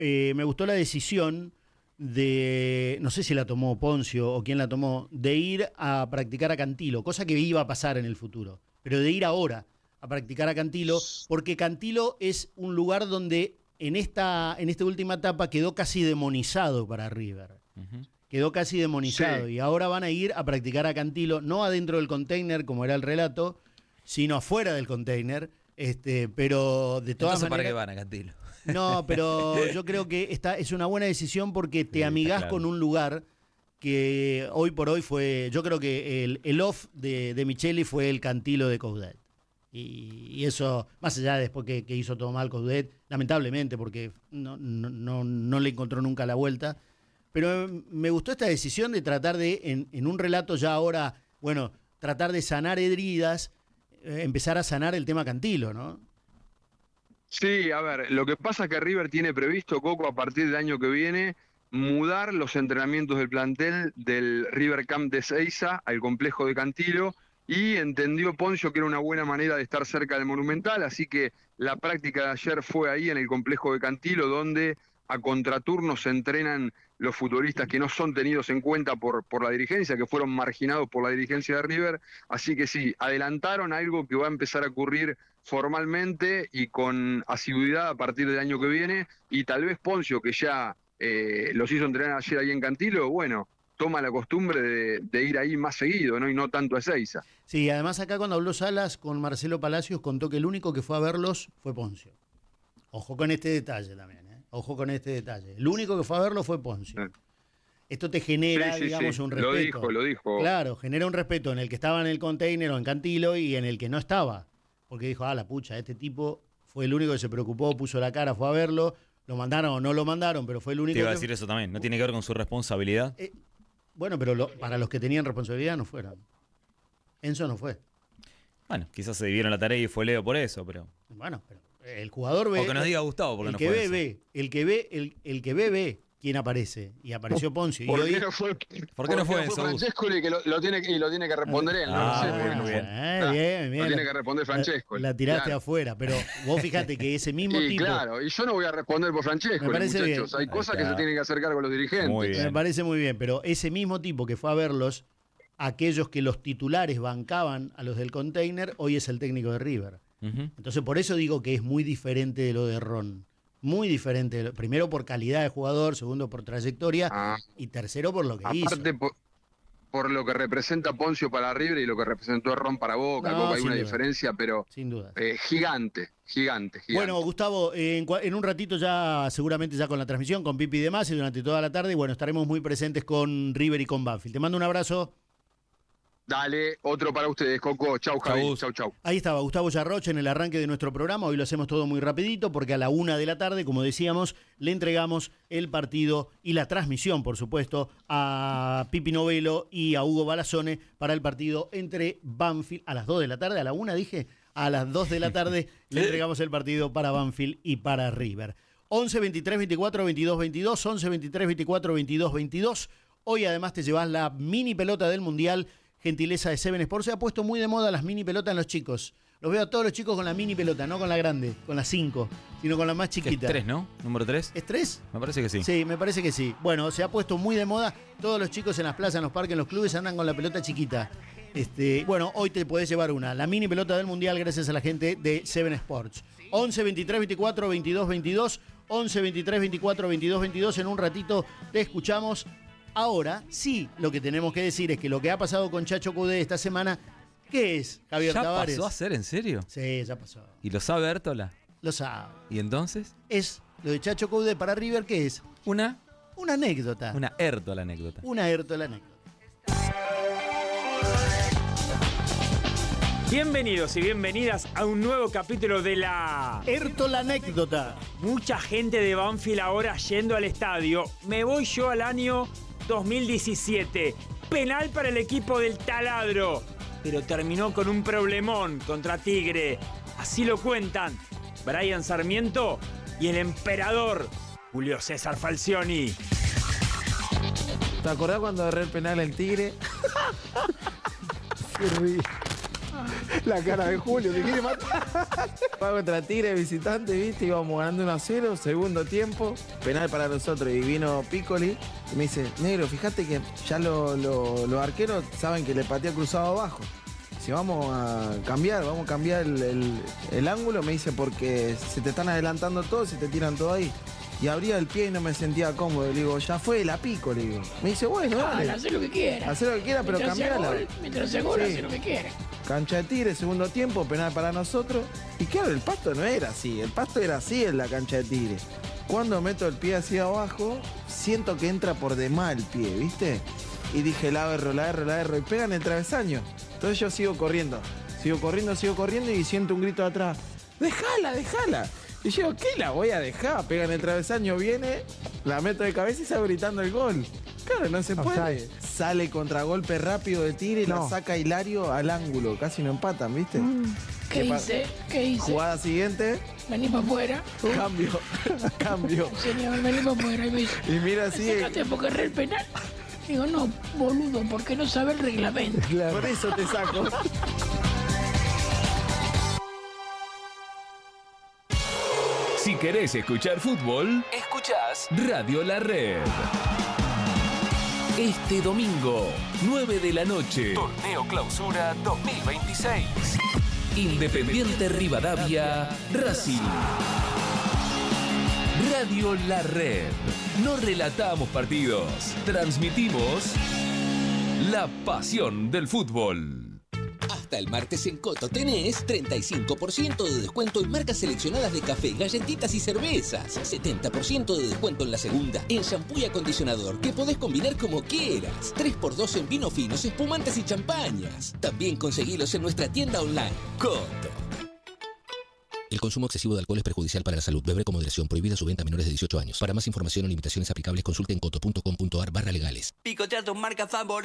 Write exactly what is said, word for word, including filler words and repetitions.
eh, me gustó la decisión de, no sé si la tomó Poncio o quién la tomó, de ir a practicar a Cantilo, cosa que iba a pasar en el futuro, pero de ir ahora a practicar a Cantilo, porque Cantilo es un lugar donde en esta, en esta última etapa quedó casi demonizado para River. Uh-huh. Quedó casi demonizado sí. Y ahora van a ir a practicar a Cantilo, no adentro del container, como era el relato, sino afuera del container. Este, pero de todas Entonces, maneras. ¿para qué van a Cantilo? No, pero yo creo que esta es una buena decisión porque te sí, amigás claro. con un lugar que hoy por hoy fue. Yo creo que el, el off de, de Micheli fue el Cantilo de Coudet. Y, y eso, más allá de después que, que hizo todo mal Coudet, lamentablemente, porque no, no, no, no le encontró nunca la vuelta. Pero me gustó esta decisión de tratar de, en, en un relato ya ahora, bueno, tratar de sanar heridas. Empezar a sanar el tema Cantilo, ¿no? Sí, a ver, lo que pasa es que River tiene previsto, Coco, a partir del año que viene, mudar los entrenamientos del plantel del River Camp de Ezeiza al complejo de Cantilo, y entendió Poncio que era una buena manera de estar cerca del Monumental, así que la práctica de ayer fue ahí en el complejo de Cantilo, donde a contraturno se entrenan los futbolistas que no son tenidos en cuenta por, por la dirigencia, que fueron marginados por la dirigencia de River. Así que sí, adelantaron algo que va a empezar a ocurrir formalmente y con asiduidad a partir del año que viene, y tal vez Poncio, que ya eh, los hizo entrenar ayer ahí en Cantilo, bueno, toma la costumbre de, de ir ahí más seguido, ¿no? Y no tanto a Ezeiza. Sí, además acá cuando habló Salas con Marcelo Palacios contó que el único que fue a verlos fue Poncio. Ojo con este detalle también, ¿eh? Ojo con este detalle. El único que fue a verlo fue Poncio. Sí. Esto te genera, sí, sí, digamos, sí. un respeto. Lo dijo, lo dijo. Claro, genera un respeto en el que estaba en el container o en Cantilo y en el que no estaba. Porque dijo, ah, la pucha, este tipo fue el único que se preocupó, puso la cara, fue a verlo, lo mandaron o no lo mandaron, pero fue el único. Te iba a que... decir eso también, ¿no tiene que ver con su responsabilidad? Eh, bueno, pero lo, para los que tenían responsabilidad no fueron. Enzo no fue. Bueno, quizás se dividieron la tarea y fue Leo por eso, pero... Bueno, pero el jugador ve... O que nos diga Gustavo, porque el no que fue ve, eso. ve, el que ve, el, el que ve, ve quién aparece. Y apareció Poncio. ¿Por, y hoy... qué no fue, ¿Por qué no fue, fue Francesco y que lo, lo tiene, y lo tiene que responder él? Ah, no lo sé, bueno, no bien. Eh, ah, bien, bien. Lo tiene que responder Francesco. La, la tiraste claro. afuera, pero vos fíjate que ese mismo y tipo... claro, y yo no voy a responder por Francesco, Me parece muchachos. bien. Hay cosas que se tienen que hacer cargo los dirigentes. Muy bien. Me parece muy bien, pero ese mismo tipo que fue a verlos, aquellos que los titulares bancaban a los del container, hoy es el técnico de River. Uh-huh. Entonces por eso digo que es muy diferente de lo de Ron. Muy diferente. Primero por calidad de jugador, segundo por trayectoria ah. y tercero por lo que Aparte, hizo. Aparte por, por lo que representa Poncio para River y lo que representó Ron para Boca. No, hay una duda. diferencia, pero sin duda. Eh, gigante, gigante, gigante. Bueno, Gustavo, eh, en, en un ratito ya, seguramente ya con la transmisión, con Pipi y demás, y durante toda la tarde, y bueno, estaremos muy presentes con River y con Banfield. Te mando un abrazo. Dale, otro para ustedes, Coco. Chau, Javi. Chau, chau. Ahí estaba Gustavo Yarrocha en el arranque de nuestro programa. Hoy lo hacemos todo muy rapidito porque a la una de la tarde, como decíamos, le entregamos el partido y la transmisión, por supuesto, a Pipi Novello y a Hugo Balazone para el partido entre Banfield. A las dos de la tarde, a la una dije, a las dos de la tarde le entregamos el partido para Banfield y para River. once, veintitrés, veinticuatro, veintidós, veintidós, once, veintitrés, veinticuatro, veintidós, veintidós. Hoy además te llevas la mini pelota del Mundial, gentileza de Seven Sports. Se ha puesto muy de moda las mini pelotas en los chicos. Los veo a todos los chicos con la mini pelota, no con la grande, con la cinco, sino con la más chiquita. ¿Es tres, no? ¿Número tres? ¿Es tres? Me parece que sí. Sí, me parece que sí. Bueno, se ha puesto muy de moda. Todos los chicos en las plazas, en los parques, en los clubes andan con la pelota chiquita. Este, bueno, hoy te podés llevar una. La mini pelota del Mundial gracias a la gente de Seven Sports. once, veintitrés, veinticuatro, veintidós, veintidós. once, veintitrés, veinticuatro, veintidós, veintidós. En un ratito te escuchamos. Ahora, sí, lo que tenemos que decir es que lo que ha pasado con Chacho Coudet esta semana, ¿qué es, Javier ¿Ya Tavares? pasó a ser, en serio? Sí, ya pasó. ¿Y lo sabe Hértola? Lo sabe. ¿Y entonces? Es lo de Chacho Coudet para River, ¿qué es? Una... Una anécdota. Una Hértola anécdota. Una Hértola anécdota. Bienvenidos y bienvenidas a un nuevo capítulo de la... Hértola anécdota. Mucha gente de Banfield ahora yendo al estadio. Me voy yo al año dos mil diecisiete. Penal para el equipo del Taladro. Pero terminó con un problemón contra Tigre. Así lo cuentan Brian Sarmiento y el emperador Julio César Falcioni. ¿Te acordás cuando agarré el penal el Tigre? Qué río. La cara de Julio, ¿te quiere matar? Va contra Tigre visitante, ¿viste? Íbamos ganando uno a cero, segundo tiempo, penal para nosotros. Y vino Piccoli y me dice, negro, fíjate que ya lo- lo- los arqueros saben que le patea cruzado abajo. Si vamos a cambiar, vamos a cambiar el, el- el ángulo, me dice, porque se te están adelantando todos y te tiran todo ahí. Y abría el pie y no me sentía cómodo. Le digo, ya fue, la pico, le digo. Me dice, bueno, dale. Haz lo que quieras. Hacé lo que quiera, pero Mientras sea cambiala. gol, Mientras sea gol, Sí. hace lo que quieras. Cancha de Tigre, segundo tiempo, penal para nosotros. Y claro, el pasto no era así. El pasto era así en la cancha de Tigre. Cuando meto el pie hacia abajo, siento que entra por demás el pie, ¿viste? Y dije, la erro, la erro, la erro. Y pegan el travesaño. Entonces yo sigo corriendo. Sigo corriendo, sigo corriendo y siento un grito de atrás. ¡Déjala, déjala! Y yo, ¿qué la voy a dejar? Pega en el travesaño, viene, la meto de cabeza y salgo gritando el gol. Claro, no se puede. Offside. Sale contragolpe rápido de Tigre y No. la saca Hilario al ángulo. Casi no empatan, ¿viste? ¿Qué ¿Qué pa- hice? ¿Qué hice? Jugada siguiente, Vení para afuera. cambio, cambio. Señor, vení para afuera. Y me dice, Y mira así, sácate porque erré el penal. Digo, no, boludo, porque no sabe el reglamento. por eso te saco. Si querés escuchar fútbol, escuchás Radio La Red. Este domingo, nueve de la noche, Torneo Clausura dos mil veintiséis. Independiente Rivadavia, Racing. Radio La Red. No relatamos partidos, transmitimos la pasión del fútbol. Hasta el martes en Coto tenés treinta y cinco por ciento de descuento en marcas seleccionadas de café, galletitas y cervezas. setenta por ciento de descuento en la segunda, en shampoo y acondicionador, que podés combinar como quieras. tres por dos en vinos finos, espumantes y champañas. También conseguilos en nuestra tienda online. Coto. El consumo excesivo de alcohol es perjudicial para la salud. Beber con moderación. Prohibida su venta a menores de dieciocho años. Para más información o limitaciones aplicables, consulte en coto punto com punto ar barra legales. Picotea tus marcas favoritas.